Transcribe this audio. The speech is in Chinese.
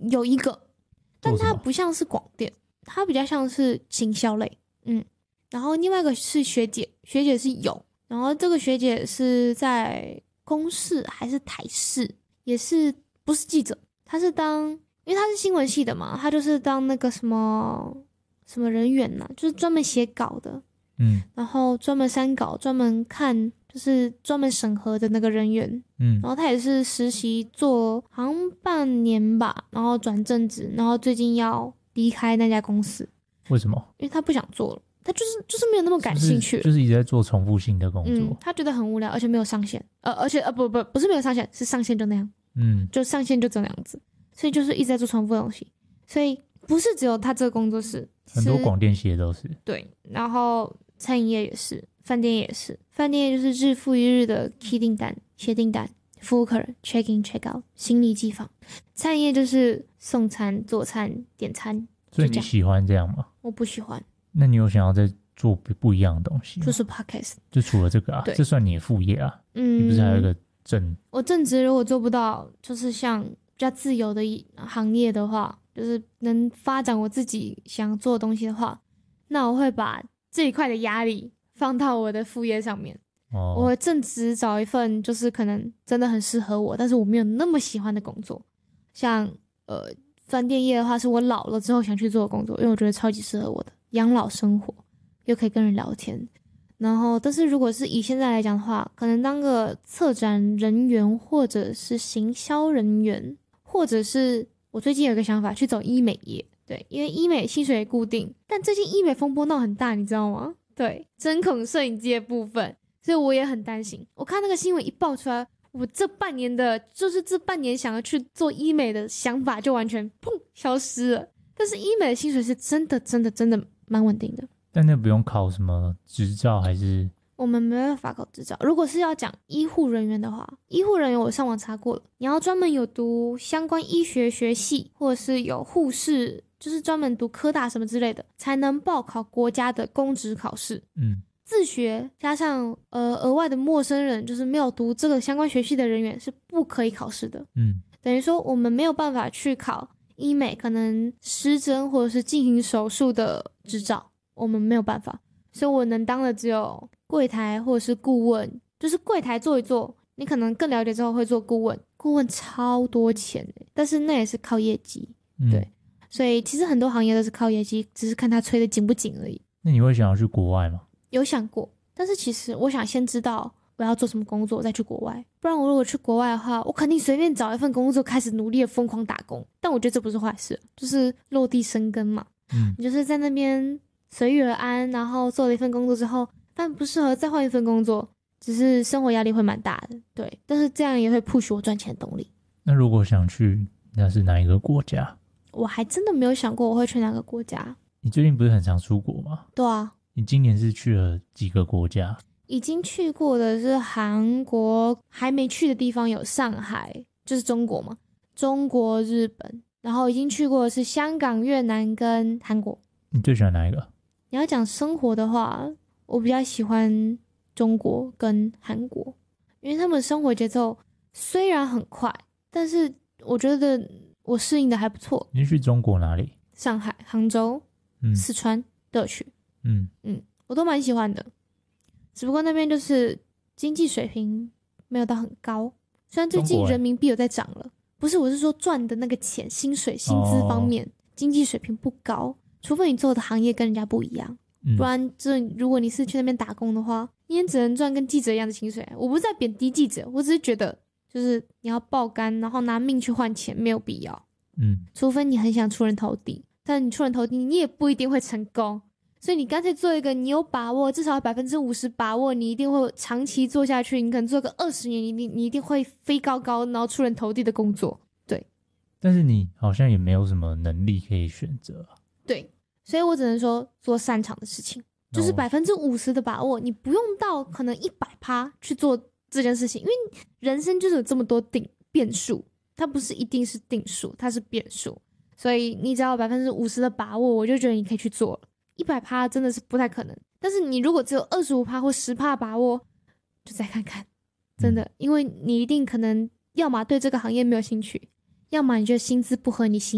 有一个，但它不像是广电，它比较像是行销类。然后另外一个是学姐是有，然后这个学姐是在公视还是台视，也是不是记者，她是因为她是新闻系的嘛，她就是当那个什么人员呐，就是专门写稿的，然后专门删稿，专门看，就是专门审核的那个人员，然后她也是实习做好像半年吧，然后转正职，然后最近要离开那家公司。 为什么？ 因为她不想做了。他就是没有那么感兴趣， 就是一直在做重复性的工作。 他觉得很无聊，而且没有上限，而且不是没有上限，是上限就那样，就上限就这样子，所以就是一直在做重复的东西，所以不是只有他这个工作室， 很多广电系都是。对， 然后餐饮业也是，饭店也是，饭店业就是日复一日的 key 订单、写订单、服务客人 check in check out、行李寄放，餐饮业就是送餐、做餐、点餐。 所以你喜欢这样吗？ 我不喜欢。 那你有想要再做不一样的东西吗？ 就是 podcast， 就除了这个啊，这算你的副业啊。你不是还有一个我正职如果做不到，就是像比较自由的行业的话，就是能发展我自己想做的东西的话，那我会把这一块的压力放到我的副业上面。我会正职找一份就是可能真的很适合我，但是我没有那么喜欢的工作，像饭店业的话是我老了之后想去做的工作，因为我觉得超级适合我的，养老生活又可以跟人聊天。然后但是如果是以现在来讲的话，可能当个策展人员或者是行销人员，或者是我最近有一个想法去走医美业。对，因为医美薪水也固定，但最近医美风波闹很大，你知道吗？对，针孔摄影机的部分，所以我也很担心。我看那个新闻一爆出来，我这半年想要去做医美的想法就完全砰消失了。但是医美的薪水是真的蛮稳定的。但那不用考什么执照还是？ 我们没办法考执照。如果是要讲医护人员的话，医护人员我上网查过了，你要专门有读相关医学学系，或者是有护士，就是专门读科大什么之类的，才能报考国家的公职考试。自学加上额外的陌生人，就是没有读这个相关学系的人员是不可以考试的。等于说我们没有办法去考医美可能施针或者是进行手术的执照，我们没有办法。所以我能当的只有柜台或者是顾问，就是柜台做一做，你可能更了解之后会做顾问，顾问超多钱但是那也是靠业绩。对，所以其实很多行业都是靠业绩，只是看他吹得紧不紧而已。 那你会想要去国外吗？ 有想过，但是其实我想先知道我要做什么工作再去国外，不然我如果去国外的话，我肯定随便找一份工作开始努力的疯狂打工。但我觉得这不是坏事，就是落地生根嘛。你就是在那边随遇而安，然后做了一份工作之后，但不适合再换一份工作，只是生活压力会蛮大的。对，但是这样也会 push 我赚钱的动力。 那如果想去，那是哪一个国家？ 我还真的没有想过我会去哪个国家。 你最近不是很常出国吗？ 对啊。 你今年是去了几个国家？ 已经去过的是韩国，还没去的地方有上海，就是中国嘛，中国、日本，然后已经去过的是香港、越南跟韩国。 你最喜欢哪一个？ 你要讲生活的话，我比较喜欢中国跟韩国，因为他们生活节奏虽然很快，但是我觉得我适应的还不错。 你去中国哪里？ 上海、杭州、四川都有去。我都蛮喜欢的，只不过那边就是经济水平没有到很高，虽然最近人民币有在涨了，不是，我是说赚的那个钱、薪水、薪资方面，经济水平不高，除非你做的行业跟人家不一样，不然如果你是去那边打工的话，你也只能赚跟记者一样的薪水。我不是在贬低记者，我只是觉得就是你要爆肝，然后拿命去换钱，没有必要。除非你很想出人头地，但你出人头地，你也不一定会成功。所以你干脆做一个你有把握，至少有 50% 把握，你一定会长期做下去，你可能做个20年，你一定会飞高高，然后出人头地的工作。对， 但是你好像也没有什么能力可以选择。 对，所以我只能说做擅长的事情，就是 50% 的把握，你不用到可能 100% 去做这件事情，因为人生就是有这么多变数，它不是一定是定数，它是变数，所以你只要有 50% 的把握，我就觉得你可以去做了。100% 真的是不太可能，但是你如果只有 25% 或 10% 把握，就再看看，真的，因为你一定可能要么对这个行业没有兴趣，要么你觉得薪资不合你心